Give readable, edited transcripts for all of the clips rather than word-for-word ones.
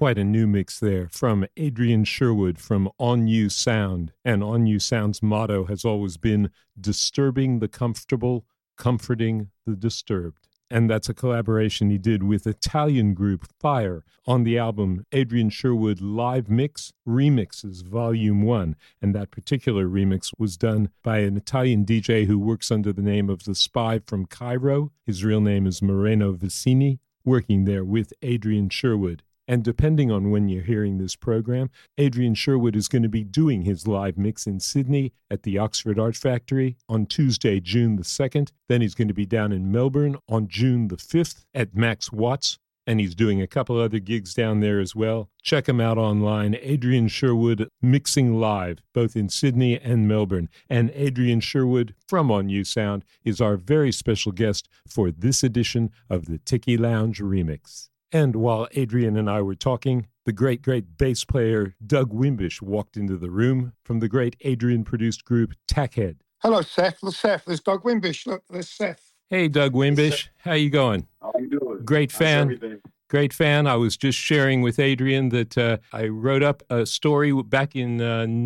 Quite a new mix there from Adrian Sherwood from On You Sound. And On You Sound's motto has always been disturbing the comfortable, comforting the disturbed. And that's a collaboration he did with Italian group Fire on the album Adrian Sherwood Live Mix Remixes Volume 1. And that particular remix was done by an Italian DJ who works under the name of The Spy from Cairo. His real name is Moreno Vicini, working there with Adrian Sherwood. And depending on when you're hearing this program, Adrian Sherwood is going to be doing his live mix in Sydney at the Oxford Art Factory on Tuesday, June the 2nd. Then he's going to be down in Melbourne on June the 5th at Max Watts. And he's doing a couple other gigs down there as well. Check him out online, Adrian Sherwood Mixing Live, both in Sydney and Melbourne. And Adrian Sherwood from On You Sound is our very special guest for this edition of the Tiki Lounge Remix. And while Adrian and I were talking, the great bass player Doug Wimbish walked into the room from the great Adrian-produced group Tackhead. Hello, Seth. There's Doug Wimbish. Look, there's Seth. Hey, Doug Wimbish. How you going? How you doing? Great fan. Great fan. I was just sharing with Adrian that I wrote up a story back in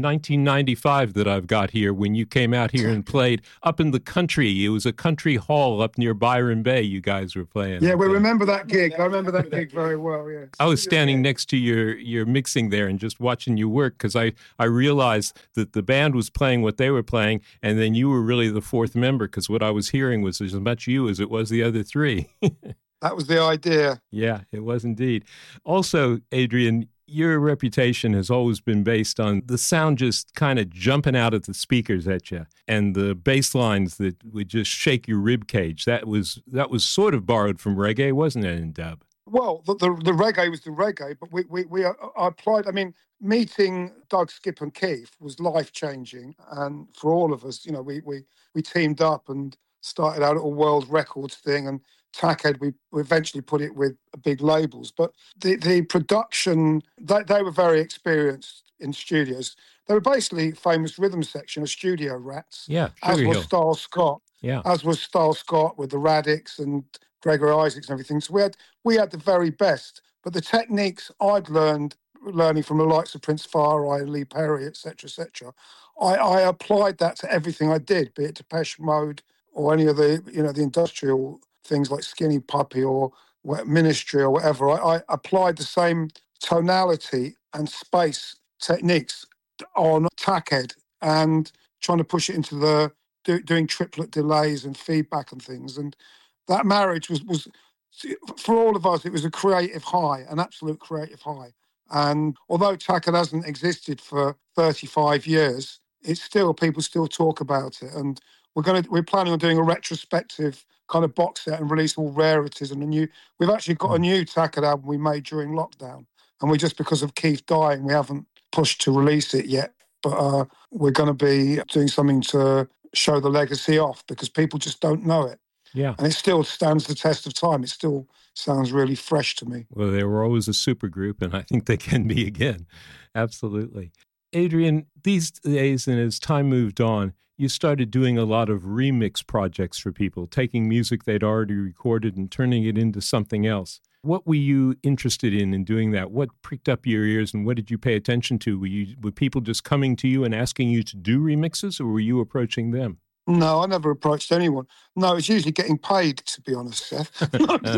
1995 that I've got here when you came out here and played up in the country. It was a country hall up near Byron Bay you guys were playing. Yeah, we remember that gig. I remember that gig very well, yeah. I was standing next to your mixing there and just watching you work because I realized that the band was playing what they were playing and then you were really the fourth member because what I was hearing was as much you as it was the other three. That was the idea. Yeah, it was indeed. Also, Adrian, your reputation has always been based on the sound just kind of jumping out of the speakers at you and the bass lines that would just shake your rib cage. That was sort of borrowed from reggae, wasn't it, in dub? Well, the reggae was the reggae, but we applied. I mean, meeting Doug, Skip, and Keith was life changing, and for all of us, you know, we teamed up and started our little world records thing, and Tackhead, we eventually put it with big labels. But the production, they were very experienced in studios. They were basically famous rhythm section of studio rats. Yeah, as was Style Scott. Yeah, as was Style Scott with the Radix and Gregor Isaacs and everything. So we had the very best. But the techniques I'd learning from the likes of Prince Farai, Lee Perry, etc., I applied that to everything I did, be it Depeche Mode or any of the the industrial things like Skinny Puppy or Ministry or whatever. I applied the same tonality and space techniques on Tackhead and trying to push it into doing triplet delays and feedback and things. And that marriage was for all of us, it was a creative high, an absolute creative high. And although Tackhead hasn't existed for 35 years, it's still, people still talk about it. And we're planning on doing a retrospective kind of box set and release all rarities and we've actually got a new Tackhead album we made during lockdown. And we just, because of Keith dying, we haven't pushed to release it yet. But we're going to be doing something to show the legacy off because people just don't know it. Yeah. And it still stands the test of time. It still sounds really fresh to me. Well, they were always a super group, and I think they can be again. Absolutely. Adrian, these days and as time moved on, you started doing a lot of remix projects for people, taking music they'd already recorded and turning it into something else. What were you interested in doing that? What pricked up your ears and what did you pay attention to? Were people just coming to you and asking you to do remixes, or were you approaching them? No, I never approached anyone. No, it's usually getting paid, to be honest, Seth.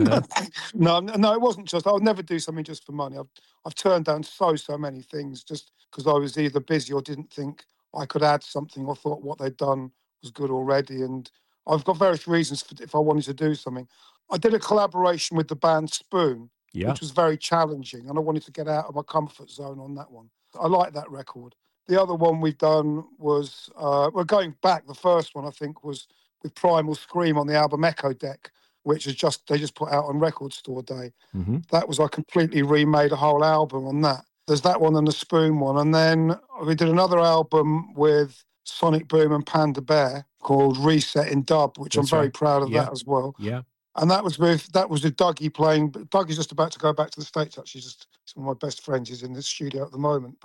No, it wasn't just. I would never do something just for money. I've turned down so many things just because I was either busy or didn't think I could add something or thought what they'd done was good already. And I've got various reasons for if I wanted to do something. I did a collaboration with the band Spoon, which was very challenging, and I wanted to get out of my comfort zone on that one. I like that record. The other one we've done was, we're going back, the first one I think was with Primal Scream on the album Echo Deck, which is they just put out on Record Store Day. Mm-hmm. That was, I completely remade a whole album on that. There's that one and the Spoon one. And then we did another album with Sonic Boom and Panda Bear called Reset in Dub, which I'm very proud of that as well. Yeah. And that was with Dougie playing. Dougie's just about to go back to the States, actually. He's one of my best friends. He's in the studio at the moment. But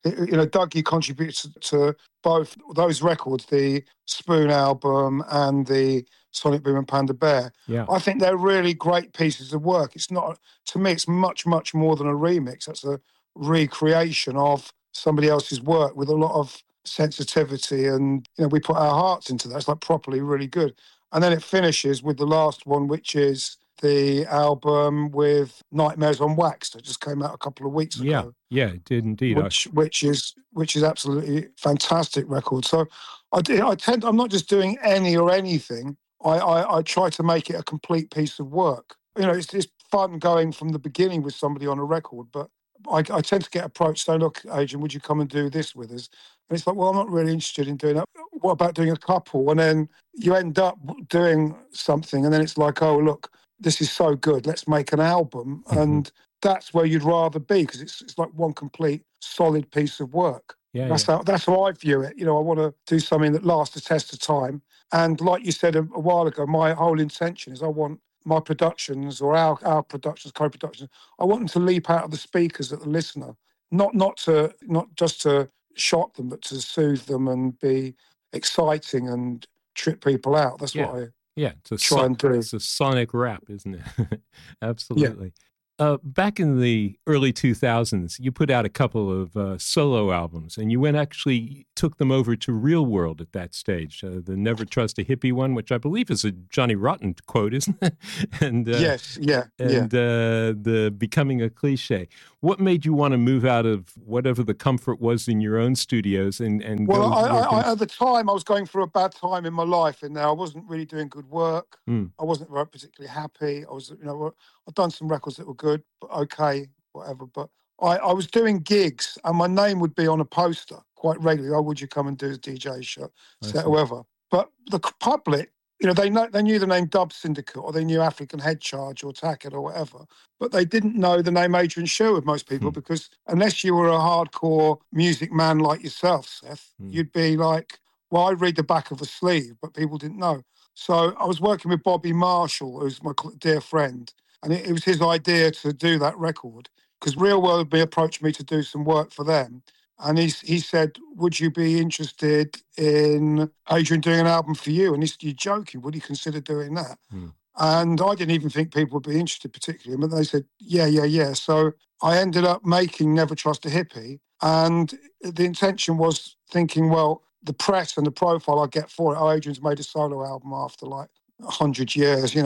Dougie contributed to both those records, the Spoon album and the Sonic Boom and Panda Bear. Yeah. I think they're really great pieces of work. It's not, to me, it's much, much more than a remix. That's a recreation of somebody else's work with a lot of sensitivity, and we put our hearts into that. It's like properly really good. And then it finishes with the last one, which is the album with Nightmares on Wax that just came out a couple of weeks ago. Yeah, it did indeed. Which is absolutely fantastic record. So I'm not just doing any or anything. I try to make it a complete piece of work. It's fun going from the beginning with somebody on a record, but I tend to get approached saying, look, Adrian, would you come and do this with us? And it's like, well, I'm not really interested in doing that. What about doing a couple? And then you end up doing something, and then it's like, oh, look, this is so good, let's make an album. And that's where you'd rather be, because it's like one complete solid piece of work. That's how I view it. I want to do something that lasts the test of time. And like you said a while ago, my whole intention is I want my productions, or our productions, co-productions, I want them to leap out of the speakers at the listener, not just to shock them, but to soothe them and be exciting and trip people out. That's what I try and do. It's a sonic rap, isn't it? Absolutely. Back in the early 2000s, you put out a couple of solo albums, and you actually took them over to Real World at that stage. The Never Trust a Hippie one, which I believe is a Johnny Rotten quote, isn't it? And yes, the Becoming a Cliche. What made you want to move out of whatever the comfort was in your own studios and well, at the time, I was going through a bad time in my life, and I wasn't really doing good work. I wasn't particularly happy. I was, I'd done some records that were good, but okay, whatever. But I was doing gigs, and my name would be on a poster quite regularly. Oh, would you come and do a DJ show, set, whoever? But the public, they knew the name Dub Syndicate, or they knew African Head Charge or Tackett or whatever, but they didn't know the name Adrian Sherwood, most people, because unless you were a hardcore music man like yourself, Seth, you'd be like, well, I read the back of a sleeve, but people didn't know. So I was working with Bobby Marshall, who's my dear friend, and it was his idea to do that record, because Real World approached me to do some work for them. And he said, would you be interested in Adrian doing an album for you? And he said, you're joking, would you consider doing that? And I didn't even think people would be interested particularly, but they said, yeah. So I ended up making Never Trust a Hippie. And the intention was thinking, well, the press and the profile I get for it, Adrian's made a solo album after like 100 years,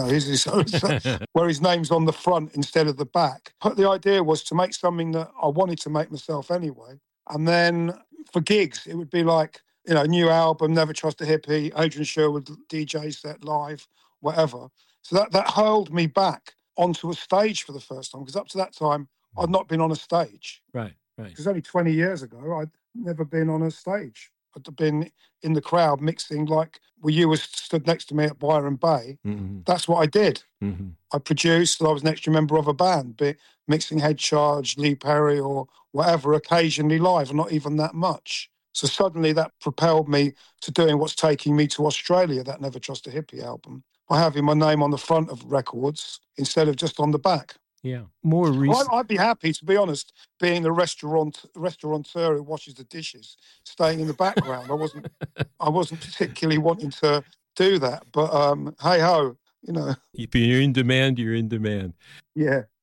where his name's on the front instead of the back. But the idea was to make something that I wanted to make myself anyway. And then for gigs, it would be like, new album, Never Trust a Hippie, Adrian Sherwood, DJ set live, whatever. So that hurled me back onto a stage for the first time, because up to that time, I'd not been on a stage. Right. Because only 20 years ago, I'd never been on a stage. I'd been in the crowd mixing, like where you were stood next to me at Byron Bay. That's what I did. I produced, I was an extra member of a band, mixing Head Charge, Lee Perry or whatever, occasionally live, and not even that much. So suddenly that propelled me to doing what's taking me to Australia, that Never Trust a Hippie album, by having my name on the front of records instead of just on the back. Yeah, more recent. I'd be happy, to be honest, being the restaurateur who washes the dishes, staying in the background. I wasn't particularly wanting to do that, but hey ho, If you're in demand, you're in demand. Yeah.